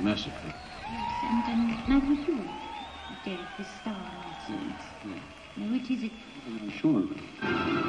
massacre. Yes, and that was you, Derek, the star also. Yes. Now, which is it? I'm sure of it.